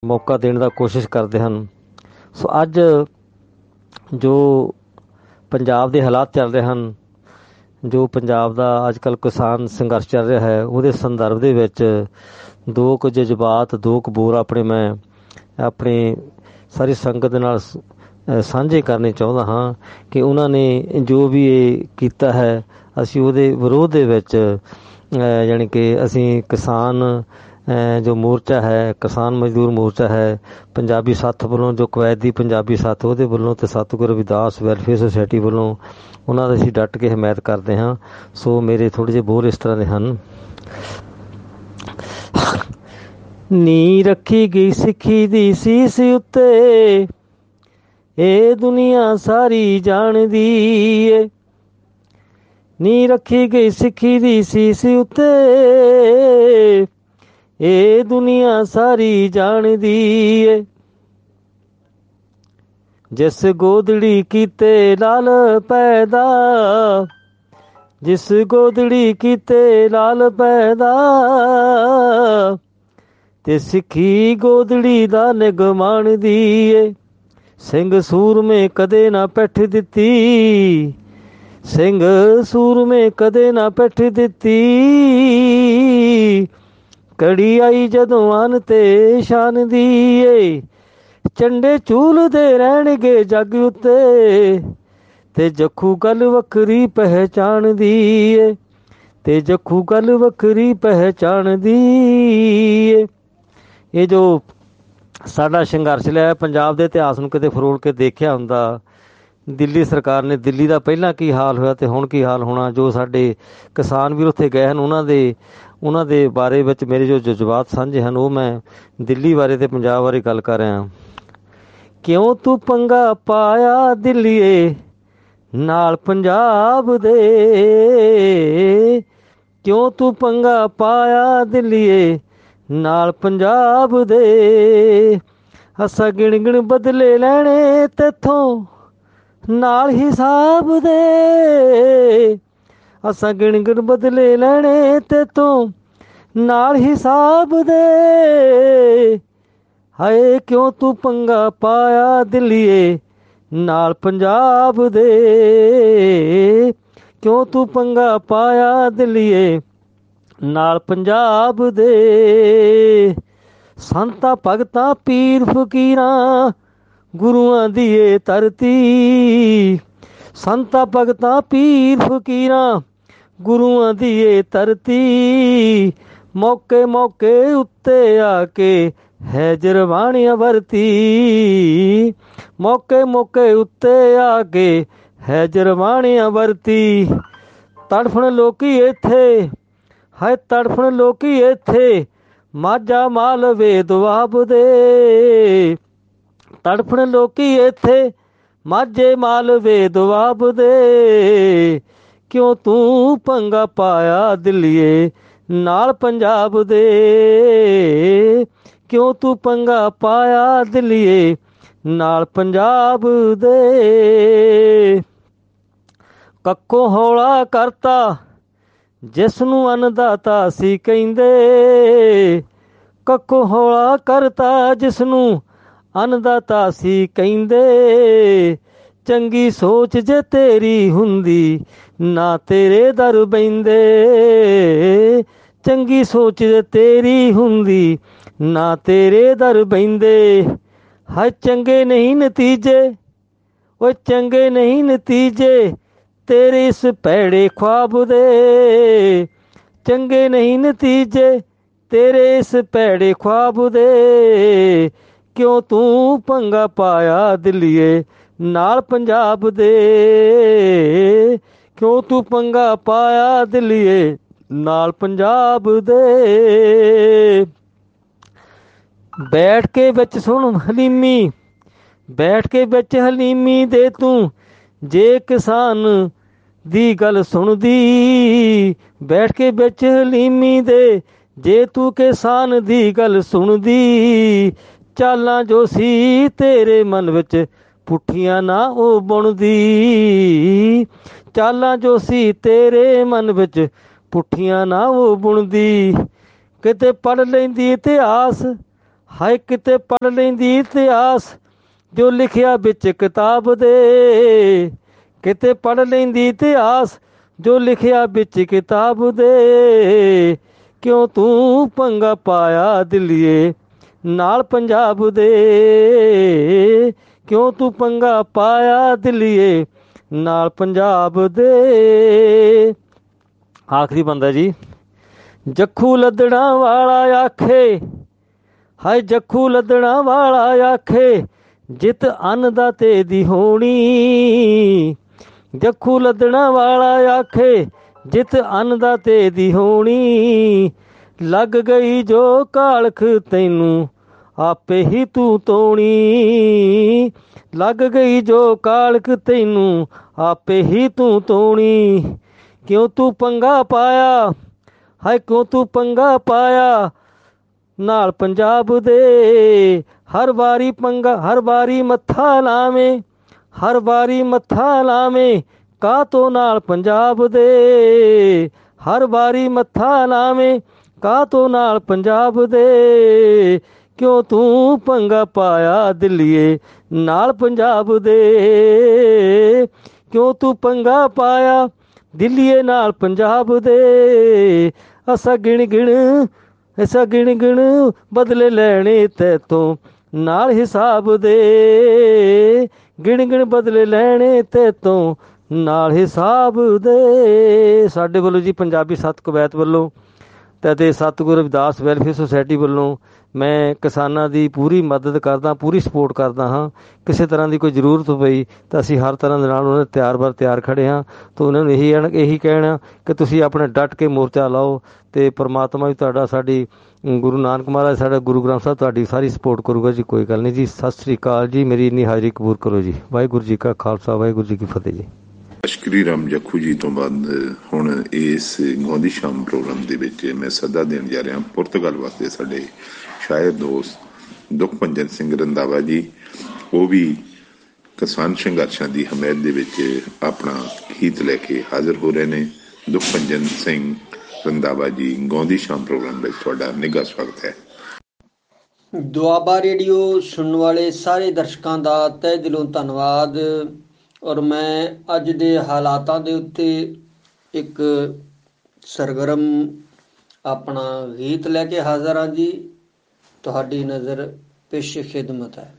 ਮੌਕਾ ਦੇਣ ਦਾ ਕੋਸ਼ਿਸ਼ ਕਰਦੇ ਹਨ। ਸੋ ਅੱਜ ਜੋ ਪੰਜਾਬ ਦੇ ਹਾਲਾਤ ਚੱਲ ਰਹੇ ਹਨ, ਜੋ ਪੰਜਾਬ ਦਾ ਅੱਜ ਕੱਲ੍ਹ ਕਿਸਾਨ ਸੰਘਰਸ਼ ਚੱਲ ਰਿਹਾ ਹੈ, ਉਹਦੇ ਸੰਦਰਭ ਦੇ ਵਿੱਚ ਦੋ ਕੁ ਜਜ਼ਬਾਤ, ਦੋ ਕੁ ਬੋਲ ਮੈਂ ਆਪਣੀ ਸਾਰੀ ਸੰਗਤ ਦੇ ਨਾਲ ਸਾਂਝੇ ਕਰਨੇ ਚਾਹੁੰਦਾ ਹਾਂ ਕਿ ਉਹਨਾਂ ਨੇ ਜੋ ਵੀ ਇਹ ਕੀਤਾ ਹੈ, ਅਸੀਂ ਉਹਦੇ ਵਿਰੋਧ ਦੇ ਵਿੱਚ ਜਾਣੀ ਕਿ ਅਸੀਂ ਕਿਸਾਨ ਜੋ ਮੋਰਚਾ ਹੈ, ਕਿਸਾਨ ਮਜ਼ਦੂਰ ਮੋਰਚਾ ਹੈ, ਪੰਜਾਬੀ ਸੱਥ ਵੱਲੋਂ, ਜੋ ਕੁਵੈਤ ਦੀ ਪੰਜਾਬੀ ਸੱਥ ਉਹਦੇ ਵੱਲੋਂ, ਅਤੇ ਸਤਿਗੁਰੂ ਰਵਿਦਾਸ ਵੈਲਫੇਅਰ ਸੁਸਾਇਟੀ ਵੱਲੋਂ ਉਹਨਾਂ ਦਾ ਅਸੀਂ ਡਟ ਕੇ ਹਮਾਇਤ ਕਰਦੇ ਹਾਂ। ਸੋ ਮੇਰੇ ਥੋੜ੍ਹੇ ਜਿਹੇ ਬੋਲ ਇਸ ਤਰ੍ਹਾਂ ਦੇ ਹਨ। ਨੀ ਰੱਖੀ ਗਈ ਸਿੱਖੀ ਦੀ ਸੀਸ ਉੱਤੇ, ਇਹ ਦੁਨੀਆ ਸਾਰੀ ਜਾਣਦੀ ਏ। ਨੀ ਰੱਖੀ ਗਈ ਸਿੱਖੀ ਦੀ ਸੀਸ ਉੱਤੇ, ਇਹ ਦੁਨੀਆ ਸਾਰੀ ਜਾਣਦੀ ਏ। ਜਿਸ ਗੋਦੜੀ ਕੀਤੇ ਲਾਲ ਪੈਦਾ, ਜਿਸ ਗੋਦੜੀ ਕੀਤੇ ਲਾਲ ਪੈਦਾ, ਤੇ ਸਿੱਖੀ ਗੋਦੜੀ ਦਾ ਨਿਗ ਮਾਣਦੀ ਏ। ਸਿੰਘ ਸੂਰਮੇ ਕਦੇ ਨਾ ਪਿੱਠ ਦਿੱਤੀ, ਸਿੰਘ ਸੂਰਮੇ ਕਦੇ ਨਾ ਪਿੱਠ ਦਿੱਤੀ, ਕੜੀ ਆਈ ਜਦੋਂ ਅਨ ਤੇ ਸ਼ਾਨ ਦੀ ਏ। ਝੰਡੇ ਝੂਲਦੇ ਰਹਿਣਗੇ ਜੱਗ ਉੱਤੇ, ਤੇ ਜੱਖੂ ਗੱਲ ਵੱਖਰੀ ਪਹਿਚਾਣਦੀ ਏ, ਤੇ ਜੱਖੂ ਗੱਲ ਵੱਖਰੀ ਪਹਿਚਾਣਦੀ ਏ। ਇਹ ਜੋ ਸਾਡਾ ਸੰਘਰਸ਼ ਲਿਆ, ਪੰਜਾਬ ਦੇ ਇਤਿਹਾਸ ਨੂੰ ਕਿਤੇ ਫਰੋਲ ਕੇ ਦੇਖਿਆ ਹੁੰਦਾ, ਦਿੱਲੀ ਸਰਕਾਰ ਨੇ, ਦਿੱਲੀ ਦਾ ਪਹਿਲਾਂ ਕੀ ਹਾਲ ਹੋਇਆ ਅਤੇ ਹੁਣ ਕੀ ਹਾਲ ਹੋਣਾ, ਜੋ ਸਾਡੇ ਕਿਸਾਨ ਵੀਰ ਉੱਥੇ ਗਏ ਹਨ ਉਹਨਾਂ ਦੇ ਬਾਰੇ ਵਿੱਚ ਮੇਰੇ ਜੋ ਜਜ਼ਬਾਤ ਸਾਂਝੇ ਹਨ, ਉਹ ਮੈਂ ਦਿੱਲੀ ਬਾਰੇ ਅਤੇ ਪੰਜਾਬ ਬਾਰੇ ਗੱਲ ਕਰ ਰਿਹਾ। ਕਿਉਂ ਤੂੰ ਪੰਗਾ ਪਾਇਆ ਦਿੱਲੀਏ ਨਾਲ ਪੰਜਾਬ ਦੇ, ਕਿਉਂ ਤੂੰ ਪੰਗਾ ਪਾਇਆ ਦਿੱਲੀਏ ਨਾਲ ਪੰਜਾਬ ਦੇ। ਅਸਾਂ ਗਿਣ ਗਿਣ ਬਦਲੇ ਲੈਣੇ ਤੇਥੋਂ ਨਾਲ ਹਿਸਾਬ ਦੇ, ਅਸਾਂ ਗਿਣ ਗਿਣ ਬਦਲੇ ਲੈਣੇ ਤੇਥੋਂ ਨਾਲ ਹਿਸਾਬ ਦੇ। ਹਾਏ ਕਿਉਂ ਤੂੰ ਪੰਗਾ ਪਾਇਆ ਦਿੱਲੀਏ ਨਾਲ ਪੰਜਾਬ ਦੇ, ਕਿਉਂ ਤੂੰ ਪੰਗਾ ਪਾਇਆ ਦਿੱਲੀਏ ਨਾਲ ਪੰਜਾਬ ਦੇ। ਸੰਤਾਂ ਭਗਤਾਂ ਪੀਰ ਫਕੀਰਾਂ ਗੁਰੂਆਂ ਦੀ ਏ ਧਰਤੀ, ਸੰਤਾਂ ਭਗਤਾਂ ਪੀਰ ਫਕੀਰਾਂ ਗੁਰੂਆਂ ਦੀ ਏ ਧਰਤੀ। ਮੌਕੇ ਮੌਕੇ ਉੱਤੇ ਆ ਕੇ ਹੈ ਜਰਵਾਣੀਆਂ ਵਰਤੀ, ਮੌਕੇ ਮੌਕੇ ਉੱਤੇ ਆ ਕੇ ਹੈ ਜਰਵਾਣੀਆਂ ਵਰਤੀ। ਤੜਫਣ ਲੋਕੀ ਇੱਥੇ, ਹਾਏ ਤੜਫਣ ਲੋਕੀ ਇੱਥੇ ਮਾਝਾ ਮਾਲਵੇ ਦੁਆਬ ਦੇ, ਤੜਫਣ ਲੋਕੀ ਇੱਥੇ ਮਾਝੇ ਮਾਲਵੇ ਦੁਆਬ ਦੇ। ਕਿਉਂ ਤੂੰ ਪੰਗਾ ਪਾਇਆ ਦਿੱਲੀਏ ਨਾਲ ਪੰਜਾਬ ਦੇ, ਕਿਉਂ ਤੂੰ ਪੰਗਾ ਪਾਇਆ ਦਿੱਲੀਏ ਨਾਲ ਪੰਜਾਬ ਦੇ। ਕੱਖੋਂ ਹੌਲਾ ਕਰਤਾ ਜਿਸ ਨੂੰ ਅੰਨਦਾਤਾ ਸੀ ਕਹਿੰਦੇ, ਕੱਖੋਂ ਹੌਲਾ ਕਰਤਾ ਜਿਸ ਨੂੰ ਅੰਨਦਾਤਾ ਸੀ ਕਹਿੰਦੇ। ਚੰਗੀ ਸੋਚ ਜੇ ਤੇਰੀ ਹੁੰਦੀ ਨਾ ਤੇਰੇ ਦਰ ਬਹਿੰਦੇ, ਚੰਗੀ ਸੋਚ ਜੇ ਤੇਰੀ ਹੁੰਦੀ ਨਾ ਤੇਰੇ ਦਰ ਬਹਿੰਦੇ। ਹਾਏ ਚੰਗੇ ਨਹੀਂ ਨਤੀਜੇ, ਓਏ ਚੰਗੇ ਨਹੀਂ ਨਤੀਜੇ ਤੇਰੇ ਇਸ ਭੈੜੇ ख्वाब ਦੇ, ਚੰਗੇ ਨਹੀਂ ਨਤੀਜੇ ਤੇਰੇ ਇਸ ਭੈੜੇ ख्वाब ਦੇ। ਕਿਉਂ ਤੂੰ ਪੰਗਾ ਪਾਇਆ ਦਿੱਲੀਏ ਨਾਲ ਪੰਜਾਬ ਦੇ, ਕਿਉਂ ਤੂੰ ਪੰਗਾ ਪਾਇਆ ਦਿੱਲੀਏ ਨਾਲ ਪੰਜਾਬ ਦੇ। ਬੈਠ ਕੇ ਵਿੱਚ ਸੁਣ ਹਲੀਮੀ, ਬੈਠ ਕੇ ਵਿੱਚ ਹਲੀਮੀ ਦੇ ਤੂੰ ਜੇ ਕਿਸਾਨ ਦੀ ਗੱਲ ਸੁਣਦੀ, ਬੈਠ ਕੇ ਵਿੱਚ ਹਲੀਮੀ ਦੇ ਜੇ ਤੂੰ ਕਿਸਾਨ ਦੀ ਗੱਲ ਸੁਣਦੀ। ਚਾਲਾਂ ਜੋ ਸੀ ਤੇਰੇ ਮਨ ਵਿੱਚ ਪੁੱਠੀਆਂ ਨਾ ਉਹ ਬੁਣਦੀ, ਚਾਲਾਂ ਜੋ ਸੀ ਤੇਰੇ ਮਨ ਵਿੱਚ ਪੁੱਠੀਆਂ ਨਾ ਉਹ ਬੁਣਦੀ। ਕਿਤੇ ਪੜ੍ਹ ਲੈਂਦੀ ਇਤਿਹਾਸ, ਹਾਏ ਕਿਤੇ ਪੜ੍ਹ ਲੈਂਦੀ ਇਤਿਹਾਸ ਜੋ ਲਿਖਿਆ ਵਿੱਚ ਕਿਤਾਬ ਦੇ, ਕਿਤੇ ਪੜ੍ਹ ਲੈਂਦੀ ਇਤਿਹਾਸ ਜੋ ਲਿਖਿਆ ਵਿੱਚ ਕਿਤਾਬ ਦੇ। ਕਿਉਂ ਤੂੰ ਪੰਗਾ ਪਾਇਆ ਦਿੱਲੀਏ ਨਾਲ ਪੰਜਾਬ ਦੇ, ਕਿਉਂ ਤੂੰ ਪੰਗਾ ਪਾਇਆ ਦਿੱਲੀਏ ਨਾਲ ਪੰਜਾਬ ਦੇ। ਆਖਰੀ ਬੰਦਾ ਜੀ, ਜੱਖੂ ਲੱਦਣਾ ਵਾਲਾ ਆਖੇ, ਹਾਏ ਜੱਖੂ ਲੱਦਣਾ ਵਾਲਾ ਆਖੇ ਜਿੱਤ ਅੰਨਦਾਤੇ ਦੀ ਹੋਣੀ। ਜੱਖੂ ਲੱਦਣਾ ਵਾਲਾ ਆਖੇ ਜਿੱਤ ਅੰਨਦਾਤੇ ਦੀ ਹੋਣੀ। ਲੱਗ ਗਈ ਜੋ ਕਾਲਖ ਤੈਨੂੰ ਆਪੇ ਹੀ ਤੂੰ ਤੋਣੀ। ਲੱਗ ਗਈ ਜੋ ਕਾਲਖ ਤੈਨੂੰ ਆਪੇ ਹੀ ਤੂੰ ਤੋਣੀ। ਕਿਉਂ ਤੂੰ ਪੰਗਾ ਪਾਇਆ, ਹਾਏ ਕਿਉਂ ਤੂੰ ਪੰਗਾ ਪਾਇਆ ਨਾਲ ਪੰਜਾਬ ਦੇ। ਹਰ ਵਾਰੀ ਪੰਗਾ, ਹਰ ਵਾਰੀ ਮੱਥਾ ਲਾਵੇਂ, ਹਰ ਵਾਰੀ ਮੱਥਾ ਲਾਵੇਂ ਕਾਹਤੋਂ ਨਾਲ ਪੰਜਾਬ ਦੇ। ਹਰ ਵਾਰੀ ਮੱਥਾ ਲਾਵੇਂ ਕਾਹਤੋਂ ਨਾਲ ਪੰਜਾਬ ਦੇ। ਕਿਉਂ ਤੂੰ ਪੰਗਾ ਪਾਇਆ ਦਿੱਲੀਏ ਨਾਲ ਪੰਜਾਬ ਦੇ। ਕਿਉਂ ਤੂੰ ਪੰਗਾ ਪਾਇਆ ਦਿੱਲੀਏ ਨਾਲ ਪੰਜਾਬ ਦੇ। ਅਸਾਂ ਗਿਣ ਗਿਣ, ਅਸਾਂ ਗਿਣ ਗਿਣ ਬਦਲੇ ਲੈਣੇ ਤੈਥੋਂ ਨਾਲ ਹਿਸਾਬ ਦੇ। ਗਿਣ ਗਿਣ ਬਦਲੇ ਲੈਣੇ ਤੈਥੋਂ ਨਾਲ ਹਿਸਾਬ ਦੇ। ਸਾਡੇ ਵੱਲੋਂ ਜੀ ਪੰਜਾਬੀ ਸੱਤ ਕਵੈਤ ਵੱਲੋਂ ਅਤੇ ਸਤਿਗੁਰੂ ਰਵਿਦਾਸ ਵੈਲਫੇਅਰ ਸੁਸਾਇਟੀ ਵੱਲੋਂ ਮੈਂ ਕਿਸਾਨਾਂ ਦੀ ਪੂਰੀ ਮਦਦ ਕਰਦਾ, ਪੂਰੀ ਸਪੋਰਟ ਕਰਦਾ ਹਾਂ। ਕਿਸੇ ਤਰ੍ਹਾਂ ਦੀ ਕੋਈ ਜ਼ਰੂਰਤ ਪਈ ਤਾਂ ਅਸੀਂ ਹਰ ਤਰ੍ਹਾਂ ਦੇ ਨਾਲ ਉਹਨਾਂ ਦੇ ਤਿਆਰ ਖੜ੍ਹੇ ਹਾਂ। ਤਾਂ ਉਹਨਾਂ ਨੂੰ ਇਹੀ ਕਹਿਣਾ ਕਿ ਤੁਸੀਂ ਆਪਣੇ ਡਟ ਕੇ ਮੋਰਚਾ ਲਾਓ ਅਤੇ ਪਰਮਾਤਮਾ ਵੀ ਤੁਹਾਡਾ, ਸਾਡੀ ਗੁਰੂ ਨਾਨਕ ਮਹਾਰਾਜ, ਸਾਡਾ ਗੁਰੂ ਗ੍ਰੰਥ ਸਾਹਿਬ ਤੁਹਾਡੀ ਸਾਰੀ ਸਪੋਰਟ ਕਰੂਗਾ ਜੀ। ਕੋਈ ਗੱਲ ਨਹੀਂ ਜੀ। ਸਤਿ ਸ਼੍ਰੀ ਅਕਾਲ ਜੀ। ਮੇਰੀ ਇੰਨੀ ਹਾਜ਼ਰੀ ਕਬੂਲ ਕਰੋ ਜੀ। ਵਾਹਿਗੁਰੂ ਜੀ ਕਾ ਖਾਲਸਾ, ਵਾਹਿਗੁਰੂ ਜੀ ਕੀ ਫਤਿਹ ਜੀ। ਸ਼੍ਰੀ ਰਾਮ ਜੱਖੂ ਜੀ ਤੋਂ ਬਾਅਦ ਹੁਣ ਇਸ ਗਾਉਂਦੀ ਸ਼ਾਮ ਪ੍ਰੋਗਰਾਮ ਦੇ ਵਿੱਚ ਮੈਂ ਸੱਦਾ ਦੇਣ ਜਾ ਰਿਹਾ ਪੁਰਤਗਾਲ ਵਾਸਤੇ ਸਾਡੇ ਸ਼ਾਇਰ ਦੋਸਤ ਦੁਖਭੰਜਨ ਸਿੰਘ ਰੰਧਾਵਾ ਜੀ। ਉਹ ਵੀ ਕਿਸਾਨ ਸੰਘਰਸ਼ਾਂ ਦੀ ਹਮਾਇਤ ਦੇ ਵਿੱਚ ਆਪਣਾ ਗੀਤ ਲੈ ਕੇ ਹਾਜ਼ਰ ਹੋ ਰਹੇ ਨੇ। ਦੁਖਭੰਜਨ ਸਿੰਘ ਰੰਧਾਵਾ ਜੀ, ਗਾਉਂਦੀ ਸ਼ਾਮ ਪ੍ਰੋਗਰਾਮ ਵਿੱਚ ਤੁਹਾਡਾ ਨਿੱਘਾ ਸਵਾਗਤ ਹੈ। ਦੁਆਬਾ ਰੇਡੀਓ ਸੁਣਨ ਵਾਲੇ ਸਾਰੇ ਦਰਸ਼ਕਾਂ ਦਾ ਤਹਿ ਦਿਲੋਂ ਧੰਨਵਾਦ। ਔਰ ਮੈਂ ਅੱਜ ਦੇ ਹਾਲਾਤਾਂ ਦੇ ਉੱਤੇ ਇੱਕ ਸਰਗਰਮ ਆਪਣਾ ਗੀਤ ਲੈ ਕੇ ਹਾਜ਼ਰ ਹਾਂ ਜੀ। ਤੁਹਾਡੀ ਨਜ਼ਰ ਪੇਸ਼ ਖਿਦਮਤ ਹੈ।